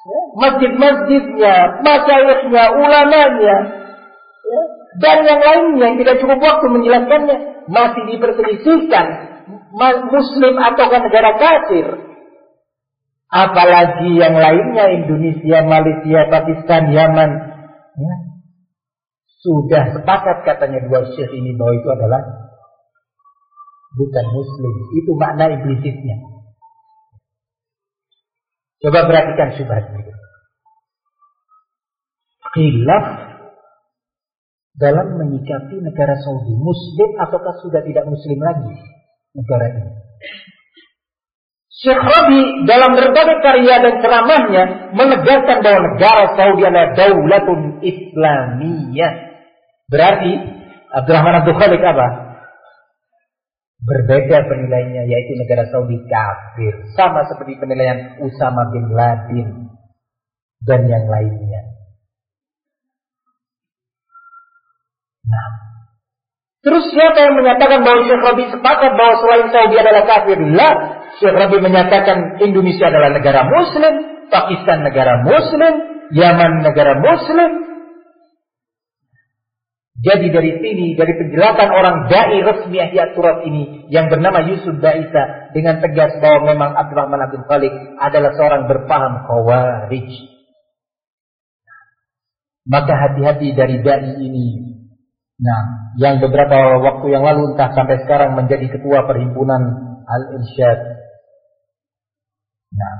masjid-masjidnya, masyayiknya, ulamanya, ya, dan yang lainnya yang tidak cukup waktu menjelaskannya, masih diperselisihkan Muslim ataukah negara kafir. Apalagi yang lainnya, Indonesia, Malaysia, Pakistan, Yaman, ya, sudah sepakat katanya dua syekh ini bahwa itu adalah bukan Muslim. Itu makna implisitnya. Coba perhatikan syubhat itu. Khilaf dalam menyikapi negara Saudi, Muslim ataukah sudah tidak Muslim lagi negara ini. Syekh Rabi dalam berbagai karya dan ceramahnya menegaskan bahwa negara Saudi adalah daulatun Islamiyah. Berarti Abdurrahman Abdul Khalik apa? Berbeda penilaiannya, yaitu negara Saudi kafir, sama seperti penilaian Usama bin Laden dan yang lainnya. Nah, terus siapa yang menyatakan bahwa Syekh Rabi sepakat bahwa selain Saudi adalah kafir? Lah, Syekh Rabi menyatakan Indonesia adalah negara Muslim, Pakistan negara Muslim, Yaman negara Muslim. Jadi dari sini, dari penjelasan orang dai resmi Ihya Turat ini yang bernama Yusuf Daisa dengan tegas bahwa memang Abdurrahman Abdul Khalik adalah seorang berpaham Khawarij. Maka hati-hati dari dai ini. Nah, yang beberapa waktu yang lalu entah sampai sekarang menjadi ketua perhimpunan Al-Irsyad. Nah,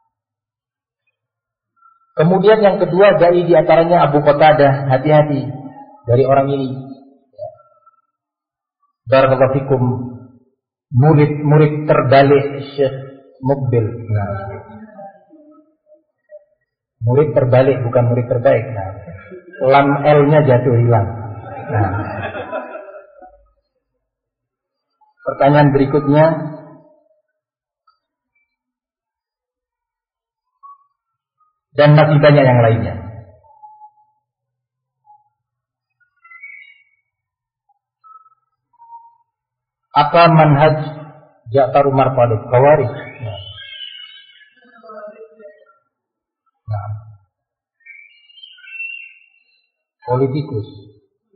kemudian yang kedua dai diantaranya Abu Qatadah. Hati-hati dari orang ini. Barakallahu fikum, murid terbalik Syekh Mukbil. Nah, murid terbalik bukan murid terbaik. Nah, lam L-nya jatuh hilang. Nah, pertanyaan berikutnya, dan masih banyak yang lainnya. Apa manhaj Ja'far Umar Talib Khawarij? Nah. Politikus.